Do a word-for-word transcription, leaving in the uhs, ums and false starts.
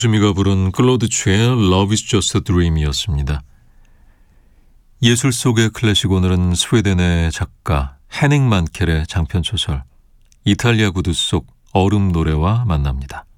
주미가 부른 클로드 최의 Love is just a dream이었습니다. 예술 속의 클래식, 오늘은 스웨덴의 작가 헤닝 만켈의 장편소설 이탈리아 구두 속 얼음 노래와 만납니다.